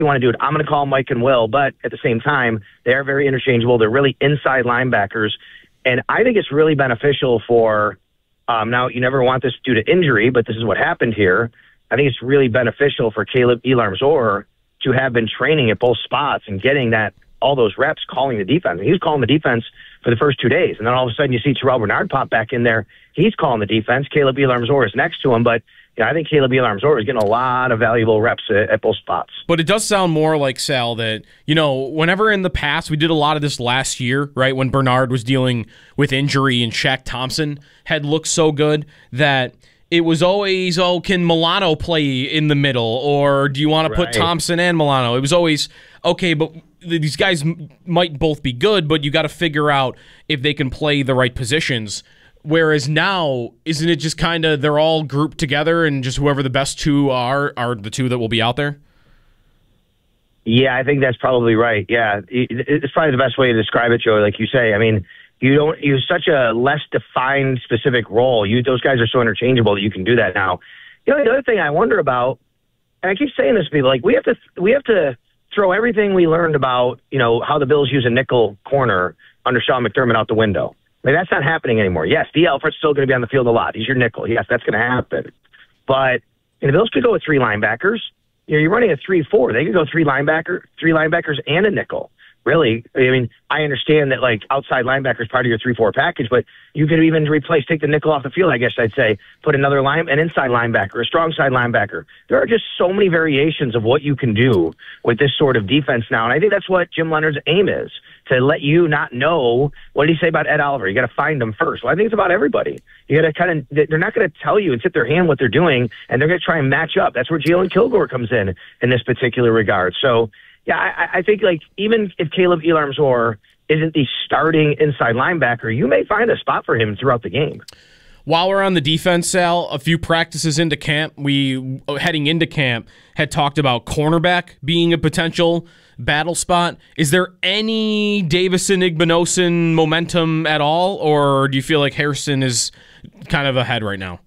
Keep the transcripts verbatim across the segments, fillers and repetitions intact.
you want to do it. I'm going to call Mike and Will, but at the same time, they are very interchangeable. They're really inside linebackers, and I think it's really beneficial for. Um, now, you never want this due to injury, but this is what happened here. I think it's really beneficial for Caleb Elam-Zor to have been training at both spots and getting that all those reps calling the defense. And he was calling the defense for the first two days, and then all of a sudden you see Terrell Bernard pop back in there. He's calling the defense. Caleb Elam-Zor is next to him, but yeah, I think Caleb Elam-Zor is getting a lot of valuable reps at, at both spots. But it does sound more like, Sal, that, you know, whenever in the past, we did a lot of this last year, right, when Bernard was dealing with injury and Shaq Thompson had looked so good that it was always, oh, can Milano play in the middle, or do you want to Right. put Thompson and Milano? It was always, okay, but these guys m- might both be good, but you got to figure out if they can play the right positions. Whereas now, isn't it just kind of they're all grouped together and just whoever the best two are are the two that will be out there? Yeah, I think that's probably right. Yeah, it- it's probably the best way to describe it, Joe. Like you say, I mean, you don't use such a less defined specific role. You those guys are so interchangeable that you can do that now. You know, the other thing I wonder about, and I keep saying this to people, like we have to we have to throw everything we learned about, you know, how the Bills use a nickel corner under Sean McDermott out the window. Like, that's not happening anymore. Yes, D. Alfred's still going to be on the field a lot. He's your nickel. Yes, that's going to happen. But you know, the Bills could go with three linebackers. You know, you're running a three four. They could go three linebacker, three linebackers and a nickel. Really, I mean, I understand that like outside linebacker is part of your three four package, but you could even replace, take the nickel off the field, I guess I'd say, put another line, an inside linebacker, a strong side linebacker. There are just so many variations of what you can do with this sort of defense now, and I think that's what Jim Leonard's aim is, to let you not know. What did he say about Ed Oliver? You got to find them first. Well, I think it's about everybody. You got to kind of, they're not going to tell you and tip their hand what they're doing, and they're going to try and match up. That's where Jalen Kilgore comes in in this particular regard. So, yeah, I, I think like even if Caleb Elam-Zor isn't the starting inside linebacker, you may find a spot for him throughout the game. While we're on the defense, Sal, a few practices into camp, we, heading into camp, had talked about cornerback being a potential battle spot. Is there any Davison Igbinosun momentum at all, or do you feel like Harrison is kind of ahead right now?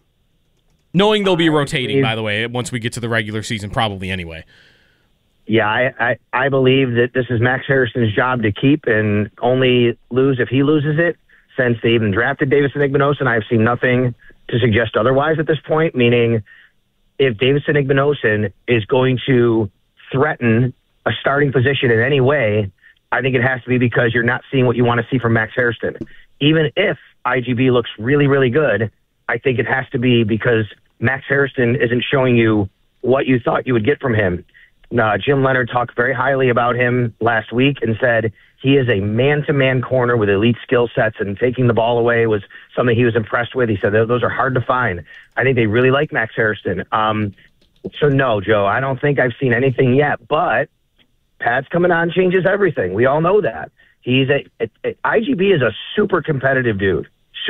Knowing they'll be rotating, by the way, once we get to the regular season, probably anyway. Yeah, I, I, I believe that this is Max Harrison's job to keep and only lose if he loses it. Since they even drafted Davison Igbinosun, I've seen nothing to suggest otherwise at this point, meaning if Davison Igbinosun is going to threaten a starting position in any way, I think it has to be because you're not seeing what you want to see from Max Harrison. Even if I G B looks really, really good, I think it has to be because Max Harrison isn't showing you what you thought you would get from him. Uh, Jim Leonard talked very highly about him last week and said he is a man-to-man corner with elite skill sets, and taking the ball away was something he was impressed with. He said those are hard to find. I think they really like Max Harrison. Um, so, no, Joe, I don't think I've seen anything yet, but pads coming on changes everything. We all know that. He's a, a, a I G B is a super competitive dude.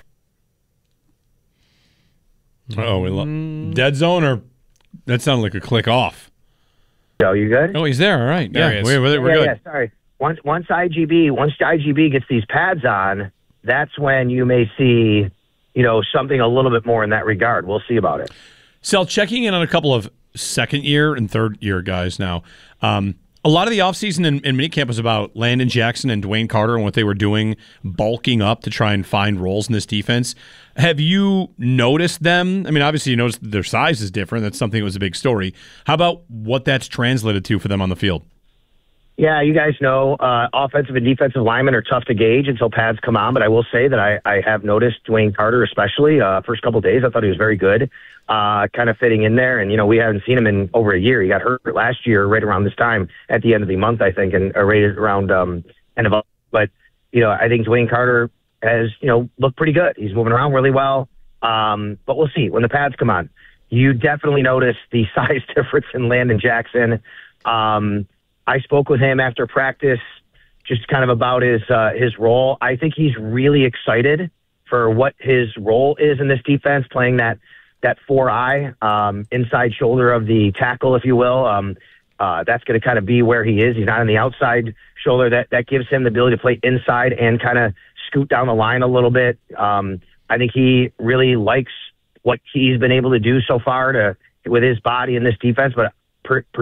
Oh, we lo- dead zone, or that sounded like a click off. Joe, you good? Oh, he's there. All right. There yeah, he is. We're, we're, we're yeah, good. yeah, sorry. Once once I G B once I G B gets these pads on, that's when you may see, you know, something a little bit more in that regard. We'll see about it. Sal, checking in on a couple of second year and third year guys now. Um, a lot of the offseason in, in minicamp was about Landon Jackson and Dwayne Carter and what they were doing, bulking up to try and find roles in this defense. Have you noticed them? I mean, obviously you noticed their size is different. That's something that was a big story. How about what that's translated to for them on the field? Yeah, you guys know uh, offensive and defensive linemen are tough to gauge until pads come on, but I will say that I, I have noticed Dwayne Carter especially. Uh, first couple of days, I thought he was very good, uh, kind of fitting in there. And, you know, we haven't seen him in over a year. He got hurt last year right around this time at the end of the month, I think, and uh, right around um, end of But, you know, I think Dwayne Carter has, you know, looked pretty good. He's moving around really well, um, but we'll see when the pads come on. You definitely notice the size difference in Landon Jackson. Um I spoke with him after practice, just kind of about his uh, his role. I think he's really excited for what his role is in this defense, playing that that four eye um, inside shoulder of the tackle, if you will. Um, uh, that's going to kind of be where he is. He's not on the outside shoulder. That that gives him the ability to play inside and kind of scoot down the line a little bit. Um, I think he really likes what he's been able to do so far to with his body in this defense, but per, per,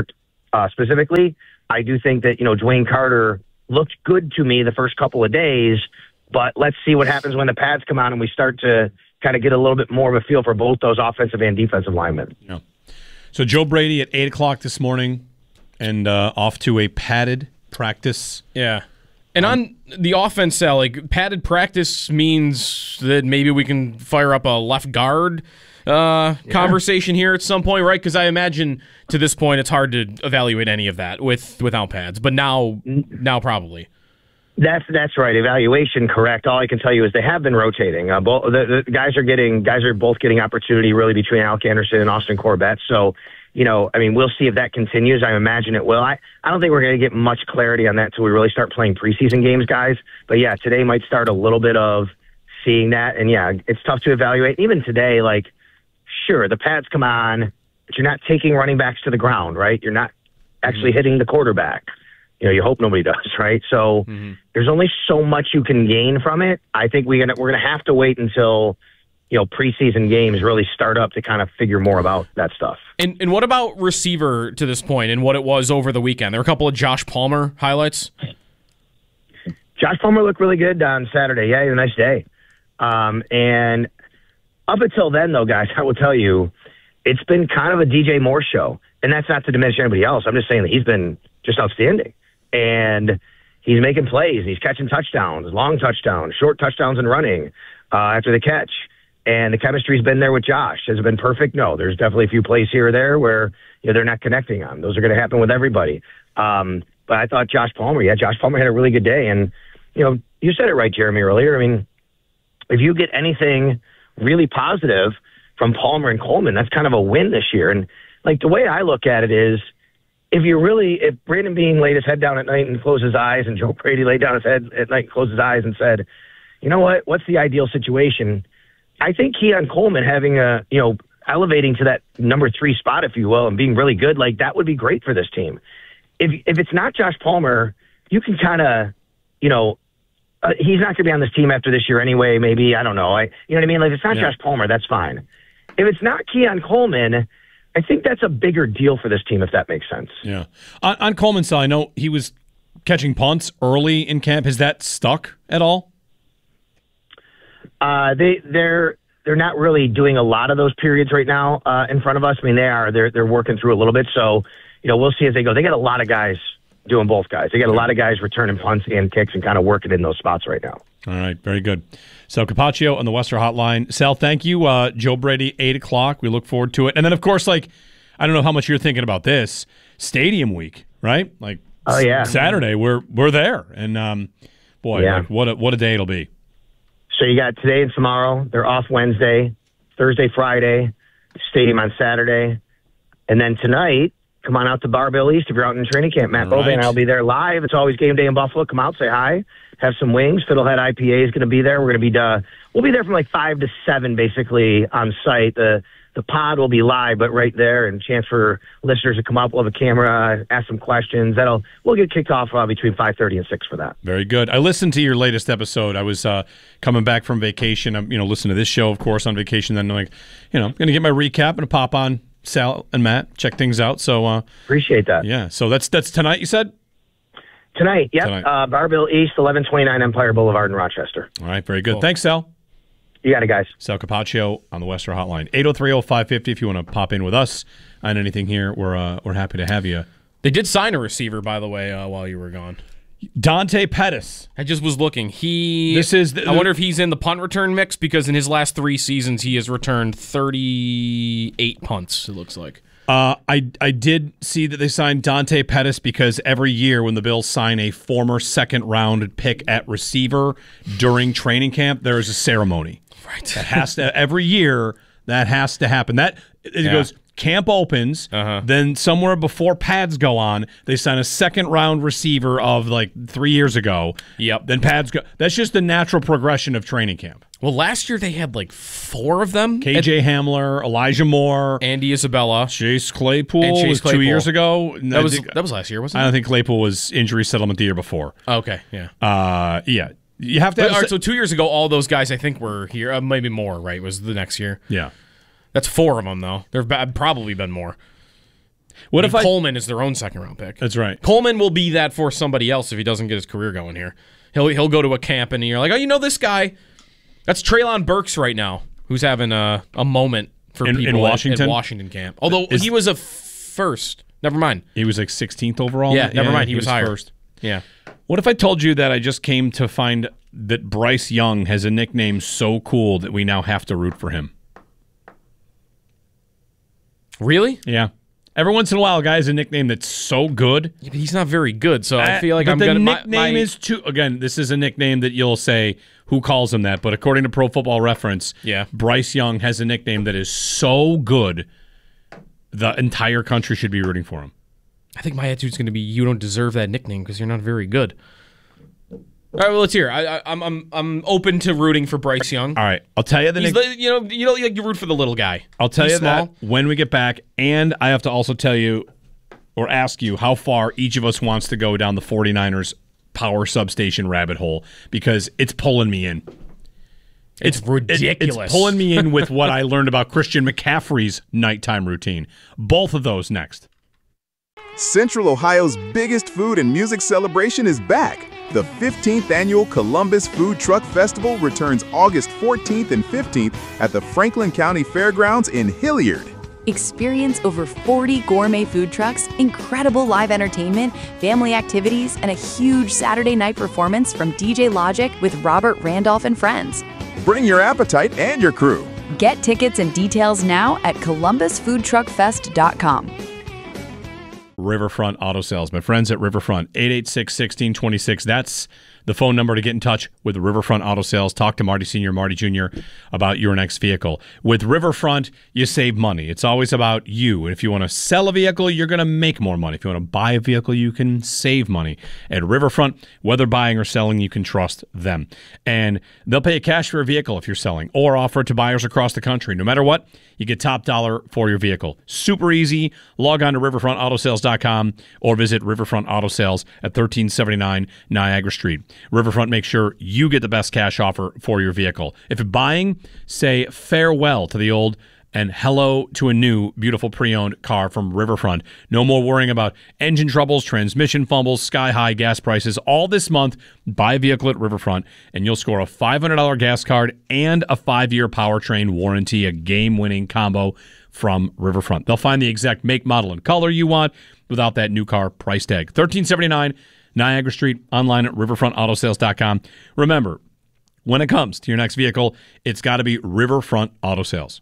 uh, specifically. I do think that, you know, Dwayne Carter looked good to me the first couple of days, but let's see what happens when the pads come out and we start to kind of get a little bit more of a feel for both those offensive and defensive linemen. Yeah. So Joe Brady at eight o'clock this morning and uh, off to a padded practice. Yeah. And on the offense, Sal, like padded practice means that maybe we can fire up a left guard uh, yeah. conversation here at some point, right? Because I imagine to this point it's hard to evaluate any of that with without pads, but now, now probably. That's that's right. Evaluation, correct. All I can tell you is they have been rotating. Uh, both the, the guys are getting guys are both getting opportunity really between Alec Anderson and Austin Corbett. So, you know, I mean, we'll see if that continues. I imagine it will. I, I don't think we're going to get much clarity on that until we really start playing preseason games, guys. But yeah, today might start a little bit of seeing that. And yeah, it's tough to evaluate. Even today, like, sure, the pads come on, but you're not taking running backs to the ground, right? You're not actually mm-hmm. hitting the quarterback. You know, you hope nobody does, right? So mm-hmm. there's only so much you can gain from it. I think we're gonna we're gonna have to wait until, you know, preseason games really start up to kind of figure more about that stuff. And and what about receiver to this point and what it was over the weekend? There were a couple of Josh Palmer highlights. Josh Palmer looked really good on Saturday. Yeah, he had a nice day. Um, and up until then, though, guys, I will tell you, it's been kind of a D J Moore show. And that's not to diminish anybody else. I'm just saying that he's been just outstanding. And he's making plays. He's catching touchdowns, long touchdowns, short touchdowns and running uh, after the catch. And the chemistry's been there with Josh. Has it been perfect? No. There's definitely a few plays here or there where, you know, they're not connecting on. Those are going to happen with everybody. Um, but I thought Josh Palmer, yeah, Josh Palmer had a really good day. And, you know, you said it right, Jeremy, earlier. I mean, if you get anything really positive from Palmer and Coleman, that's kind of a win this year. And, like, the way I look at it is, if you really, if Brandon Beane laid his head down at night and closed his eyes, and Joe Brady laid down his head at night and closed his eyes and said, you know what, what's the ideal situation? I think Keon Coleman having a, you know, elevating to that number three spot, if you will, and being really good, like that would be great for this team. If if it's not Josh Palmer, you can kind of, you know, uh, he's not going to be on this team after this year anyway. Maybe, I don't know. I, you know what I mean? Like, if it's not yeah. Josh Palmer, that's fine. If it's not Keon Coleman, I think that's a bigger deal for this team, if that makes sense. Yeah. On, on Coleman's side, I know he was catching punts early in camp. Has that stuck at all? Uh, they they're they're not really doing a lot of those periods right now uh, in front of us. I mean, they are they're they're working through a little bit. So, you know, we'll see as they go. They got a lot of guys doing both guys. They got a lot of guys returning punts and kicks and kind of working in those spots right now. All right, very good. So Capaccio on the Western Hotline. Sal, thank you. Uh, Joe Brady, eight o'clock. We look forward to it. And then, of course, like, I don't know how much you're thinking about this, Stadium Week, right? Like, oh yeah, Saturday we're we're there, and um, boy, yeah. like, what a what a day it'll be. So you got today and tomorrow. They're off Wednesday, Thursday, Friday, Stadium on Saturday, and then tonight, come on out to Barbell East if you're out in training camp. Matt Boban and I'll be there live. It's always game day in Buffalo. Come out, say hi, have some wings. Fiddlehead I P A is going to be there. We're going to be uh, we'll be there from like five to seven, basically on site. The the pod will be live, but right there, and chance for listeners to come up. We'll have a camera, ask some questions. That'll we'll get kicked off uh, between five thirty and six for that. Very good. I listened to your latest episode. I was uh, coming back from vacation. I'm you know listening to this show, of course, on vacation. Then I'm like, you know, I'm going to get my recap and pop on Sal and Matt, check things out. So uh, appreciate that. Yeah. So that's that's tonight. You said tonight. Yep. Tonight. Uh, Barbell East, eleven twenty-nine Empire Boulevard in Rochester. All right. Very good. Cool. Thanks, Sal. You got it, guys. Sal Capaccio on the Western Hotline, eight oh three oh five fifty. If you want to pop in with us on anything here, we're uh, we're happy to have you. They did sign a receiver, by the way, uh, while you were gone. Dante Pettis. I just was looking. He. This is. The, I wonder if he's in the punt return mix because in his last three seasons he has returned thirty-eight punts. It looks like. Uh, I I did see that they signed Dante Pettis because every year when the Bills sign a former second round pick at receiver during training camp, there is a ceremony. Right. That has to every year. That has to happen. That it Yeah. goes. Camp opens, Uh-huh. then somewhere before pads go on, they sign a second round receiver of like three years ago. Yep. Then pads go. That's just the natural progression of training camp. Well, last year they had like four of them. K J Hamler, Elijah Moore, Andy Isabella. Chase Claypool And Chase was two Claypool. years ago. That was that was last year, wasn't I it? don't think Claypool was injury settlement the year before. Okay, yeah. Uh, yeah, you have to. But, Have all a right, se- so two years ago, all those guys I think were here. Uh, maybe more, right? Was the next year? yeah. That's four of them, though. There've ba- probably been more. What I if mean, I, Coleman is their own second round pick. That's right. Coleman will be that for somebody else if he doesn't get his career going here. He'll he'll go to a camp and you're like, oh, you know this guy? That's Treylon Burks right now, who's having a, a moment for in, people in Washington? At, at Washington camp. Although is, he was a f- first. Never mind. He was like sixteenth overall? Yeah, never mind. He, he was, was higher. First. Yeah. What if I told you that I just came to find that Bryce Young has a nickname so cool that we now have to root for him? Really? Yeah. Every once in a while, a guy has a nickname that's so good. Yeah, but he's not very good, so I uh, feel like but I'm the going to... The nickname my, my, is too... Again, this is a nickname that you'll say, who calls him that? But according to Pro Football Reference, yeah. Bryce Young has a nickname that is so good, the entire country should be rooting for him. I think my attitude's going to be, you don't deserve that nickname because you're not very good. All right, well, let's hear. I, I, I'm I'm I'm open to rooting for Bryce Young. All right, I'll tell you the He's, nick- you know you know you root for the little guy. I'll tell He's you small. that when we get back, and I have to also tell you or ask you how far each of us wants to go down the 49ers power substation rabbit hole because it's pulling me in. It's, it's ridiculous. It, it's pulling me in with what I learned about Christian McCaffrey's nighttime routine. Both of those next. Central Ohio's biggest food and music celebration is back. The fifteenth Annual Columbus Food Truck Festival returns August fourteenth and fifteenth at the Franklin County Fairgrounds in Hilliard. Experience over forty gourmet food trucks, incredible live entertainment, family activities, and a huge Saturday night performance from D J Logic with Robert Randolph and friends. Bring your appetite and your crew. Get tickets and details now at columbus food truck fest dot com. Riverfront Auto Sales. My friends at Riverfront, eight eight six, one six two six. That's the phone number to get in touch with Riverfront Auto Sales. Talk to Marty Senior, Marty Junior about your next vehicle. With Riverfront, you save money. It's always about you. And if you want to sell a vehicle, you're going to make more money. If you want to buy a vehicle, you can save money. At Riverfront, whether buying or selling, you can trust them. And they'll pay you cash for a vehicle if you're selling or offer it to buyers across the country. No matter what, you get top dollar for your vehicle. Super easy. Log on to riverfront auto sales dot com or visit Riverfront Auto Sales at thirteen seventy-nine Niagara Street. Riverfront makes sure you get the best cash offer for your vehicle. If you're buying, say farewell to the old and hello to a new, beautiful pre-owned car from Riverfront. No more worrying about engine troubles, transmission fumbles, sky-high gas prices. All this month, buy a vehicle at Riverfront, and you'll score a five hundred dollars gas card and a five-year powertrain warranty, a game-winning combo from Riverfront. They'll find the exact make, model, and color you want without that new car price tag. thirteen seventy-nine Niagara Street, online at riverfront auto sales dot com. Remember, when it comes to your next vehicle, it's got to be Riverfront Auto Sales.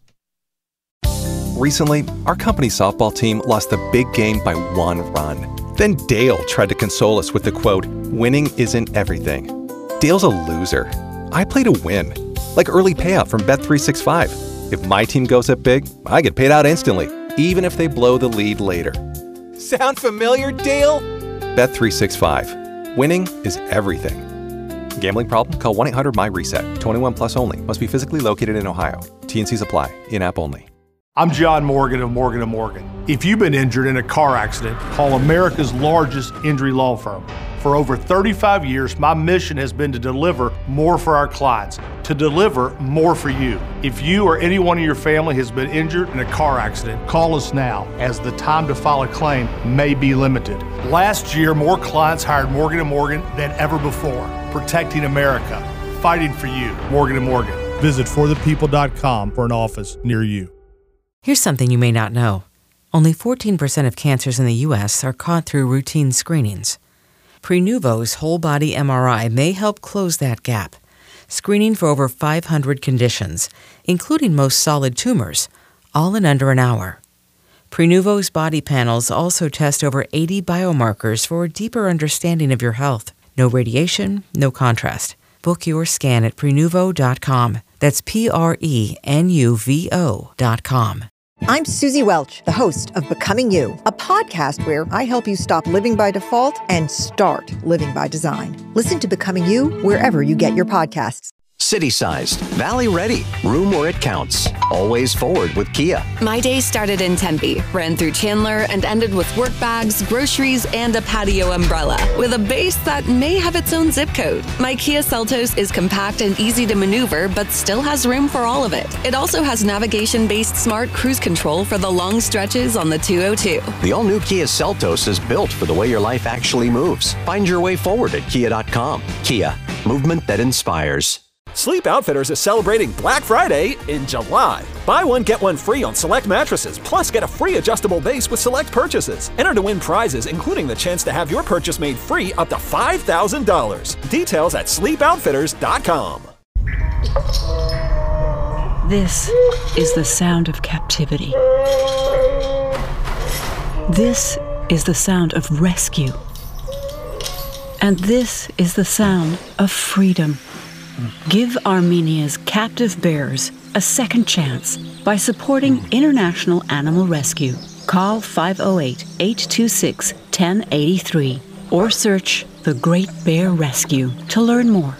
Recently, our company softball team lost the big game by one run. Then Dale tried to console us with the quote, "Winning isn't everything." Dale's a loser. I play to win, like early payout from Bet three sixty-five. If my team goes up big, I get paid out instantly, even if they blow the lead later. Sound familiar, Dale? Bet three sixty-five. Winning is everything. Gambling problem? Call one eight hundred M Y reset. twenty-one plus only. Must be physically located in Ohio. T N Cs apply. In-app only. I'm John Morgan of Morgan and Morgan. If you've been injured in a car accident, call America's largest injury law firm. For over thirty-five years, my mission has been to deliver more for our clients, to deliver more for you. If you or anyone in your family has been injured in a car accident, call us now, as the time to file a claim may be limited. Last year, more clients hired Morgan and Morgan than ever before, protecting America, fighting for you. Morgan and Morgan. Visit for the people dot com for an office near you. Here's something you may not know. Only fourteen percent of cancers in the U S are caught through routine screenings. Prenuvo's whole-body M R I may help close that gap, screening for over five hundred conditions, including most solid tumors, all in under an hour. Prenuvo's body panels also test over eighty biomarkers for a deeper understanding of your health. No radiation, no contrast. Book your scan at prenuvo dot com. That's P R E N U V O dot com. I'm Susie Welch, the host of Becoming You, a podcast where I help you stop living by default and start living by design. Listen to Becoming You wherever you get your podcasts. city-sized, valley-ready, room where it counts. Always forward with Kia. My day started in Tempe, ran through Chandler, and ended with work bags, groceries, and a patio umbrella, with a base that may have its own zip code. My Kia Seltos is compact and easy to maneuver, but still has room for all of it. It also has navigation-based smart cruise control for the long stretches on the two oh two. The all-new Kia Seltos is built for the way your life actually moves. Find your way forward at kia dot com. Kia, movement that inspires. Sleep Outfitters is celebrating Black Friday in July. Buy one, get one free on select mattresses, plus get a free adjustable base with select purchases. Enter to win prizes, including the chance to have your purchase made free up to five thousand dollars. Details at sleep outfitters dot com. This is the sound of captivity. This is the sound of rescue. And this is the sound of freedom. Give Armenia's captive bears a second chance by supporting International Animal Rescue. Call five oh eight, eight two six, one oh eight three or search The Great Bear Rescue to learn more.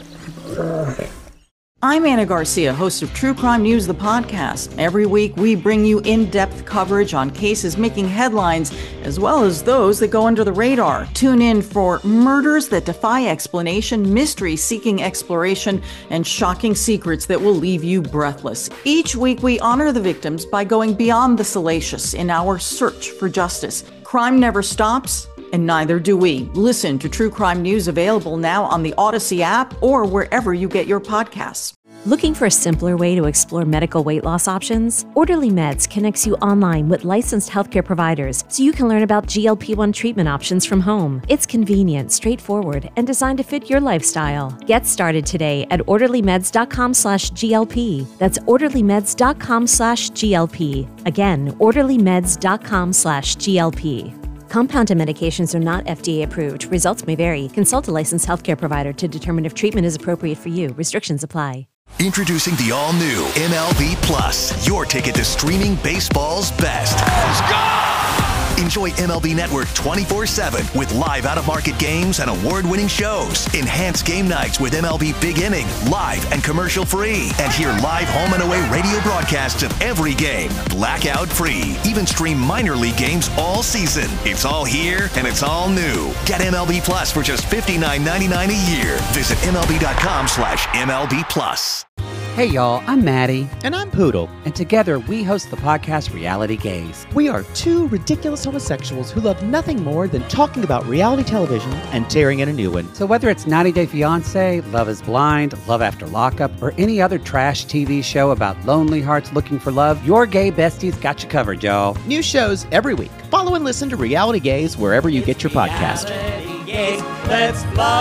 I'm Anna Garcia, host of True Crime News, the podcast. Every week, we bring you in-depth coverage on cases making headlines, as well as those that go under the radar. Tune in for murders that defy explanation, mystery seeking exploration, and shocking secrets that will leave you breathless. Each week, we honor the victims by going beyond the salacious in our search for justice. Crime never stops, and neither do we. Listen to True Crime News, available now on the Odyssey app or wherever you get your podcasts. Looking for a simpler way to explore medical weight loss options? Orderly Meds connects you online with licensed healthcare providers so you can learn about G L P one treatment options from home. It's convenient, straightforward, and designed to fit your lifestyle. Get started today at orderly meds dot com slash G L P. That's orderly meds dot com slash G L P. Again, orderly meds dot com slash G L P. Compounded medications are not F D A approved. Results may vary. Consult a licensed healthcare provider to determine if treatment is appropriate for you. Restrictions apply. Introducing the all-new M L B Plus, your ticket to streaming baseball's best. Let's go! Enjoy M L B Network twenty-four seven with live out-of-market games and award-winning shows. Enhance game nights with M L B Big Inning, live and commercial-free. And hear live home and away radio broadcasts of every game, blackout-free. Even stream minor league games all season. It's all here and it's all new. Get M L B Plus for just fifty-nine ninety-nine a year. Visit M L B dot com slash M L B Plus. Hey y'all, I'm Maddie. And I'm Poodle. And together we host the podcast Reality Gaze. We are two ridiculous homosexuals who love nothing more than talking about reality television and tearing in a new one. So whether it's ninety day fiancé, Love is Blind, Love After Lockup, or any other trash T V show about lonely hearts looking for love, your gay besties got you covered, y'all. New shows every week. Follow and listen to Reality Gaze wherever you get your podcast. Reality Gaze, let's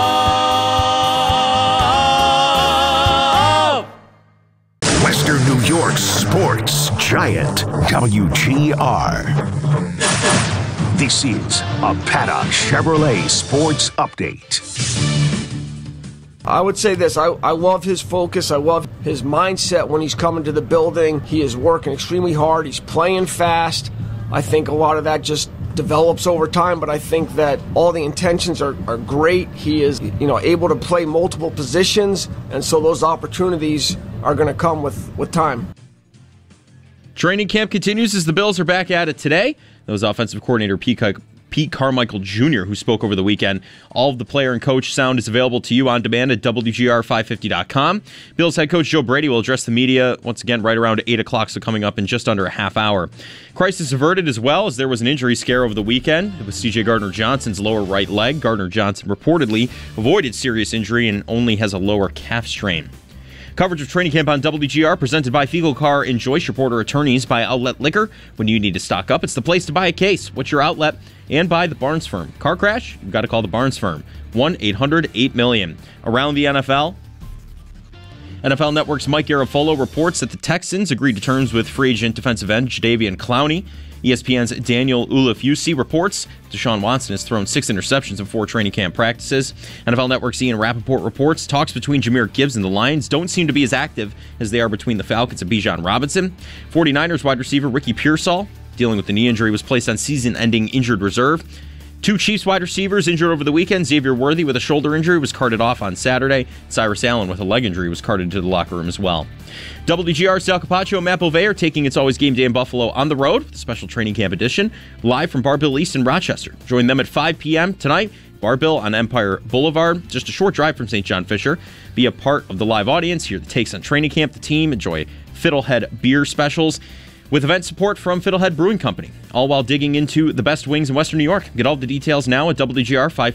love. Western New York sports giant, W G R. This is a Paddock Chevrolet Sports Update. I would say this, I, I love his focus, I love his mindset when he's coming to the building. He is working extremely hard, he's playing fast. I think a lot of that just develops over time, but I think that all the intentions are, are great. He is, you know, able to play multiple positions, and so those opportunities are going to come with, with time. Training camp continues as the Bills are back at it today. That was offensive coordinator Pete, Pete Carmichael Junior who spoke over the weekend. All of the player and coach sound is available to you on demand at W G R five fifty dot com. Bills head coach Joe Brady will address the media once again right around eight o'clock, so coming up in just under a half hour. Crisis averted as well, as there was an injury scare over the weekend. It was C J Gardner-Johnson's lower right leg. Gardner-Johnson reportedly avoided serious injury and only has a lower calf strain. Coverage of training camp on W G R presented by Fiegel Car and Joyce Reporter Attorneys, by Outlet Liquor. When you need to stock up, it's the place to buy a case. What's your outlet? And by the Barnes Firm. Car crash? You've got to call the Barnes Firm. one eight hundred eight million. Around the N F L, N F L Network's Mike Garafolo reports that the Texans agreed to terms with free agent defensive end Jadeveon Clowney. E S P N's Daniel Ulafusi reports Deshaun Watson has thrown six interceptions in four training camp practices. N F L Network's Ian Rappaport reports talks between Jahmyr Gibbs and the Lions don't seem to be as active as they are between the Falcons and Bijan Robinson. forty-niners wide receiver Ricky Pearsall, dealing with the knee injury, was placed on season-ending injured reserve. Two Chiefs wide receivers injured over the weekend. Xavier Worthy with a shoulder injury was carted off on Saturday. Cyrus Allen with a leg injury was carted into the locker room as well. W G R's Sal Capaccio and Matt Bovee are taking It's Always Game Day in Buffalo on the road with a special training camp edition live from Bar Bill East in Rochester. Join them at five p.m. tonight. Bar Bill on Empire Boulevard, just a short drive from Saint John Fisher. Be a part of the live audience, hear the takes on training camp, the team, enjoy Fiddlehead beer specials with event support from Fiddlehead Brewing Company, all while digging into the best wings in Western New York. Get all the details now at W G R five